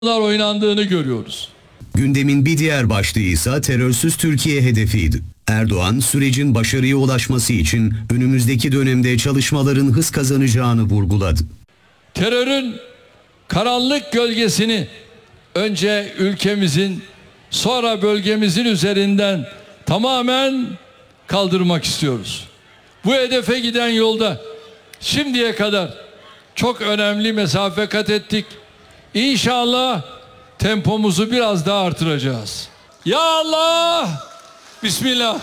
oynandığını görüyoruz. Gündemin bir diğer başlığı ise terörsüz Türkiye hedefiydi. Erdoğan, sürecin başarıya ulaşması için önümüzdeki dönemde çalışmaların hız kazanacağını vurguladı. Terörün karanlık gölgesini önce ülkemizin, sonra bölgemizin üzerinden tamamen kaldırmak istiyoruz. Bu hedefe giden yolda şimdiye kadar çok önemli mesafe kat ettik. İnşallah tempomuzu biraz daha artıracağız. Ya Allah! Bismillah.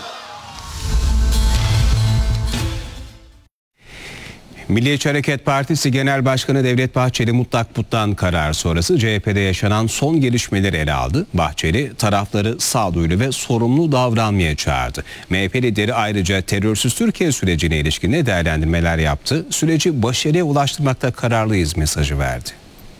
Milliyetçi Hareket Partisi Genel Başkanı Devlet Bahçeli mutlak puttan karar sonrası CHP'de yaşanan son gelişmeleri ele aldı. Bahçeli tarafları sağduyulu ve sorumlu davranmaya çağırdı. MHP lideri ayrıca terörsüz Türkiye sürecine ilişkin de değerlendirmeler yaptı. Süreci başarıya ulaştırmakta kararlıyız mesajı verdi.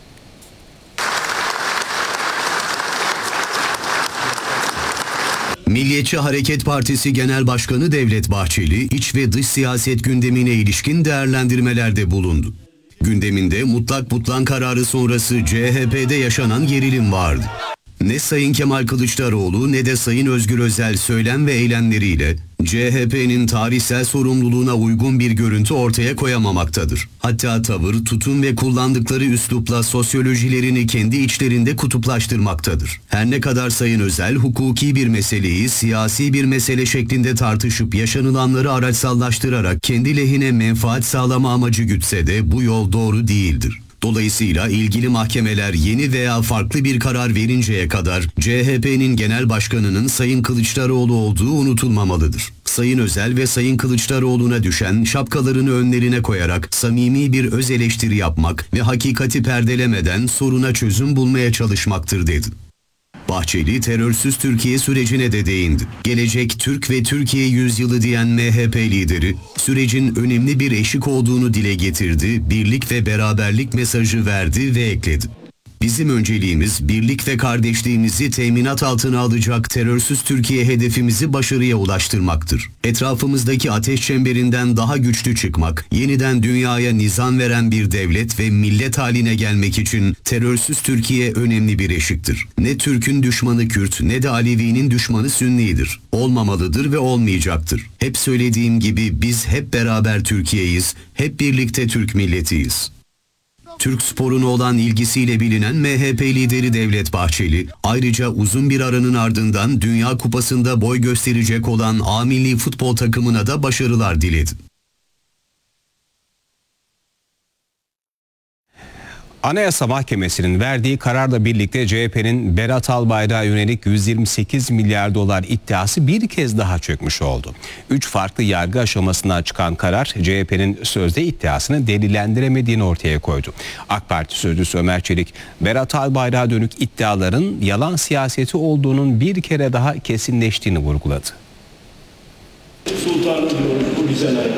Milliyetçi Hareket Partisi Genel Başkanı Devlet Bahçeli, iç ve dış siyaset gündemine ilişkin değerlendirmelerde bulundu. Gündeminde mutlak putlan kararı sonrası CHP'de yaşanan gerilim vardı. Ne Sayın Kemal Kılıçdaroğlu ne de Sayın Özgür Özel söylem ve eylemleriyle CHP'nin tarihsel sorumluluğuna uygun bir görüntü ortaya koyamamaktadır. Hatta tavır, tutum ve kullandıkları üslupla sosyolojilerini kendi içlerinde kutuplaştırmaktadır. Her ne kadar Sayın Özel hukuki bir meseleyi siyasi bir mesele şeklinde tartışıp yaşanılanları araçsallaştırarak kendi lehine menfaat sağlama amacı gütse de bu yol doğru değildir. Dolayısıyla ilgili mahkemeler yeni veya farklı bir karar verinceye kadar CHP'nin genel başkanının Sayın Kılıçdaroğlu olduğu unutulmamalıdır. Sayın Özel ve Sayın Kılıçdaroğlu'na düşen şapkalarını önlerine koyarak samimi bir öz eleştiri yapmak ve hakikati perdelemeden soruna çözüm bulmaya çalışmaktır dedi. Bahçeli terörsüz Türkiye sürecine de değindi. Gelecek Türk ve Türkiye yüzyılı diyen MHP lideri sürecin önemli bir eşik olduğunu dile getirdi, birlik ve beraberlik mesajı verdi ve ekledi. Bizim önceliğimiz birlik ve kardeşliğimizi teminat altına alacak terörsüz Türkiye hedefimizi başarıya ulaştırmaktır. Etrafımızdaki ateş çemberinden daha güçlü çıkmak, yeniden dünyaya nizam veren bir devlet ve millet haline gelmek için terörsüz Türkiye önemli bir eşiktir. Ne Türk'ün düşmanı Kürt ne de Alevi'nin düşmanı Sünni'dir. Olmamalıdır ve olmayacaktır. Hep söylediğim gibi biz hep beraber Türkiye'yiz, hep birlikte Türk milletiyiz. Türk sporuna olan ilgisiyle bilinen MHP lideri Devlet Bahçeli, ayrıca uzun bir aranın ardından Dünya Kupası'nda boy gösterecek olan A milli futbol takımına da başarılar diledi. Anayasa Mahkemesi'nin verdiği kararla birlikte CHP'nin Berat Albayrak'a yönelik 128 milyar dolar iddiası bir kez daha çökmüş oldu. 3 farklı yargı aşamasından çıkan karar CHP'nin sözde iddiasını delillendiremediğini ortaya koydu. AK Parti sözcüsü Ömer Çelik, Berat Albayrak'a dönük iddiaların yalan siyaseti olduğunun bir kere daha kesinleştiğini vurguladı. Sultanım diyoruz bu güzel ay.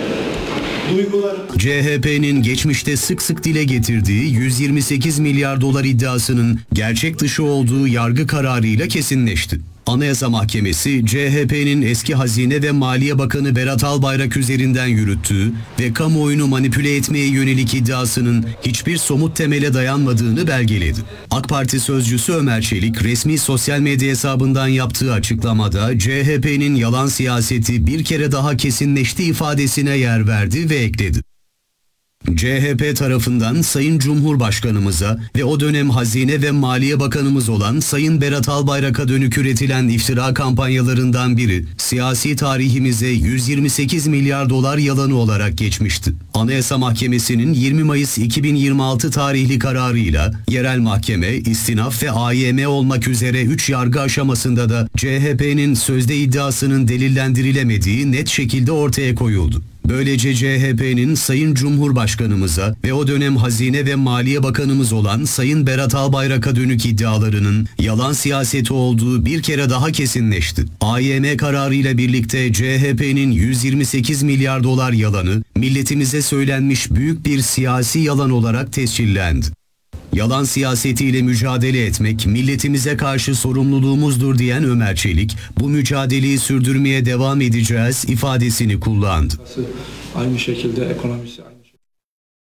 CHP'nin geçmişte sık sık dile getirdiği 128 milyar dolar iddiasının gerçek dışı olduğu yargı kararıyla kesinleşti. Anayasa Mahkemesi, CHP'nin eski Hazine ve Maliye Bakanı Berat Albayrak üzerinden yürüttüğü ve kamuoyunu manipüle etmeye yönelik iddiasının hiçbir somut temele dayanmadığını belgeledi. AK Parti sözcüsü Ömer Çelik, resmi sosyal medya hesabından yaptığı açıklamada CHP'nin yalan siyaseti bir kere daha kesinleşti ifadesine yer verdi ve ekledi. CHP tarafından Sayın Cumhurbaşkanımıza ve o dönem Hazine ve Maliye Bakanımız olan Sayın Berat Albayrak'a dönük üretilen iftira kampanyalarından biri siyasi tarihimize 128 milyar dolar yalanı olarak geçmişti. Anayasa Mahkemesi'nin 20 Mayıs 2026 tarihli kararıyla yerel mahkeme, istinaf ve AYM olmak üzere 3 yargı aşamasında da CHP'nin sözde iddiasının delillendirilemediği net şekilde ortaya koyuldu. Böylece CHP'nin Sayın Cumhurbaşkanımıza ve o dönem Hazine ve Maliye Bakanımız olan Sayın Berat Albayrak'a dönük iddialarının yalan siyaseti olduğu bir kere daha kesinleşti. AYM kararıyla birlikte CHP'nin 128 milyar dolar yalanı milletimize söylenmiş büyük bir siyasi yalan olarak tescillendi. Yalan siyasetiyle mücadele etmek milletimize karşı sorumluluğumuzdur diyen Ömer Çelik, bu mücadeleyi sürdürmeye devam edeceğiz ifadesini kullandı. Aynı şekilde ekonomisi